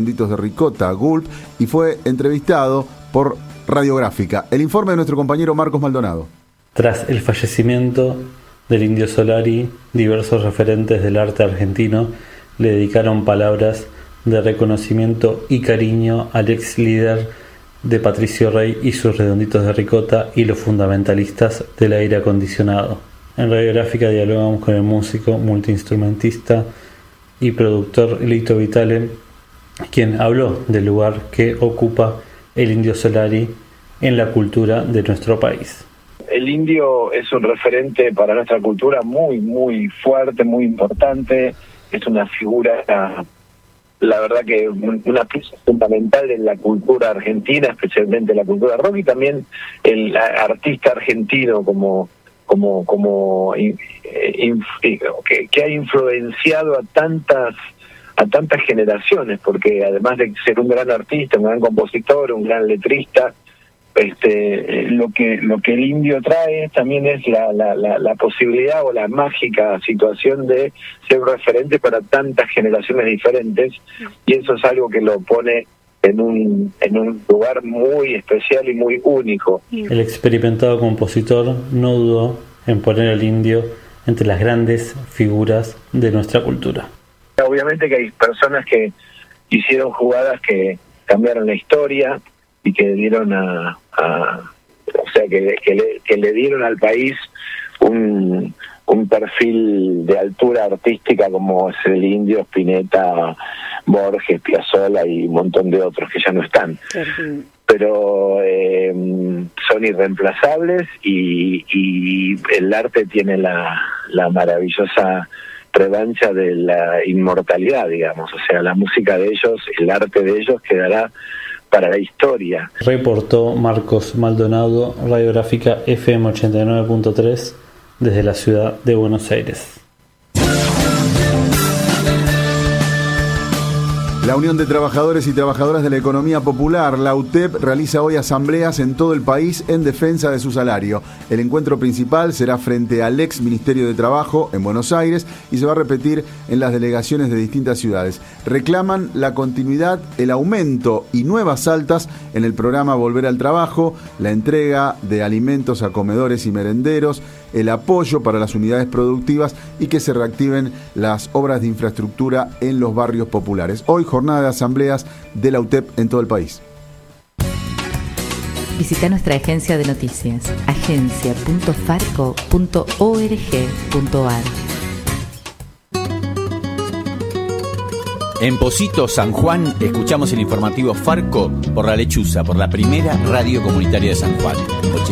Redonditos de Ricota, Gulp, y fue entrevistado por Radiográfica. El informe de nuestro compañero Marcos Maldonado. Tras el fallecimiento del Indio Solari, diversos referentes del arte argentino le dedicaron palabras de reconocimiento y cariño al ex líder de Patricio Rey y sus Redonditos de Ricota y los fundamentalistas del aire acondicionado. En Radiográfica dialogamos con el músico, multiinstrumentista y productor Lito Vitale, quien habló del lugar que ocupa el Indio Solari en la cultura de nuestro país. El indio es un referente para nuestra cultura muy, muy fuerte, muy importante. Es una figura, la verdad que una pieza fundamental en la cultura argentina, especialmente la cultura rock, y también el artista argentino que ha influenciado a tantas generaciones, porque además de ser un gran artista, un gran compositor, un gran letrista, lo que el indio trae también es la posibilidad o la mágica situación de ser un referente para tantas generaciones diferentes, y eso es algo que lo pone en un lugar muy especial y muy único. El experimentado compositor no dudó en poner al indio entre las grandes figuras de nuestra cultura. Obviamente que hay personas que hicieron jugadas que cambiaron la historia y que dieron que le dieron al país un perfil de altura artística, como es el Indio, Spinetta, Borges, Piazzolla y un montón de otros que ya no están. Pero son irreemplazables, y el arte tiene la maravillosa revancha de la inmortalidad, digamos. O sea, la música de ellos, el arte de ellos quedará para la historia. Reportó Marcos Maldonado, Radiográfica FM 89.3 desde la ciudad de Buenos Aires. La Unión de Trabajadores y Trabajadoras de la Economía Popular, la UTEP, realiza hoy asambleas en todo el país en defensa de su salario. El encuentro principal será frente al ex Ministerio de Trabajo en Buenos Aires y se va a repetir en las delegaciones de distintas ciudades. Reclaman la continuidad, el aumento y nuevas altas en el programa Volver al Trabajo, la entrega de alimentos a comedores y merenderos, el apoyo para las unidades productivas y que se reactiven las obras de infraestructura en los barrios populares. Hoy, jornada de asambleas de la UTEP en todo el país. Visita nuestra agencia de noticias, agencia.farco.org.ar. En Pocito, San Juan, escuchamos el informativo Farco por La Lechuza, por la primera radio comunitaria de San Juan.